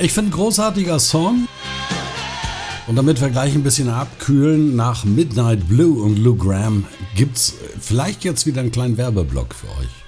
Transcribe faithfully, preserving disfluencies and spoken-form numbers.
Ich finde, großartiger Song. Und damit wir gleich ein bisschen abkühlen, nach Midnight Blue und Lou Gramm gibt's vielleicht jetzt wieder einen kleinen Werbeblock für euch.